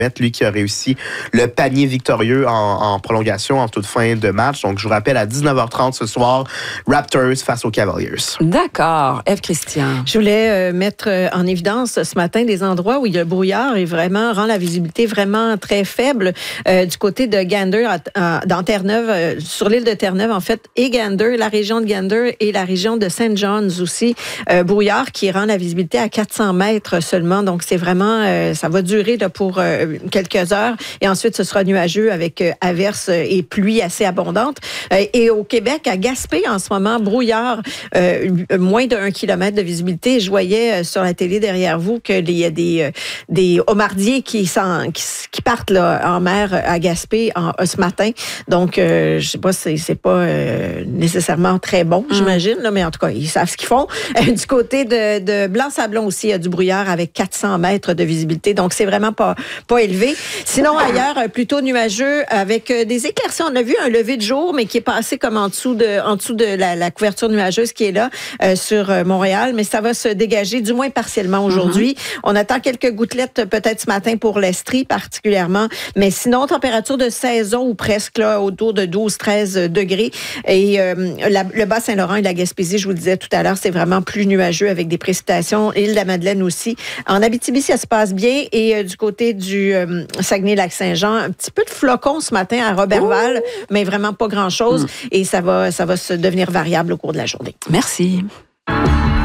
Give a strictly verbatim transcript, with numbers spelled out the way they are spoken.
lui qui a réussi le panier victorieux en, en prolongation en toute fin de match. Donc, je vous rappelle, à dix-neuf heures trente ce soir, Raptors face aux Cavaliers. D'accord. Ève Christian. Je voulais euh, mettre euh, en évidence ce matin des endroits où il y a le brouillard et vraiment rend la visibilité vraiment très faible. Euh, du côté de Gander, à, à, dans Terre-Neuve, euh, sur l'île de Terre-Neuve, en fait, et Gander, la région de Gander et la région de Saint John's aussi. Euh, brouillard qui rend la visibilité à quatre cents mètres seulement. Donc, c'est vraiment, euh, ça va durer là, pour euh, quelques heures et ensuite ce sera nuageux avec euh, averses et pluie assez abondantes. Euh, et au Québec, à Gaspé en ce moment, brouillard, euh, moins d'un kilomètre de visibilité. Je voyais euh, sur la télé derrière vous qu'il y a des, euh, des homardiers qui, qui, qui partent là, en mer à Gaspé en, ce matin. Donc, euh, je sais pas, c'est, c'est pas euh, nécessairement très bon, mm. j'imagine, là, mais en tout cas, ils savent ce qu'ils font. Euh, du côté de, de Blanc-Sablon aussi, il y a du brouillard avec quatre cents mètres de visibilité. Donc, c'est vraiment pas pas élevé. Sinon, ailleurs, plutôt nuageux avec des éclaircies. On a vu un lever de jour, mais qui est passé comme en dessous de, en dessous de la, la couverture nuageuse qui est là euh, sur Montréal. Mais ça va se dégager, du moins partiellement aujourd'hui. Mm-hmm. On attend quelques gouttelettes peut-être ce matin pour l'Estrie particulièrement. Mais sinon, température de saison ou presque là, autour de douze à treize degrés. Et euh, la, le Bas-Saint-Laurent et la Gaspésie, je vous le disais tout à l'heure, c'est vraiment plus nuageux avec des précipitations. Île de la Madeleine aussi. En Abitibi, ça se passe bien. Et euh, du côté du euh, Saguenay-Lac-Saint-Jean, un petit peu de flocons ce matin à Roberval, oh! mais vraiment pas grand-chose. Mm. Et ça va, ça va se devenir variable au cours de la journée. Merci.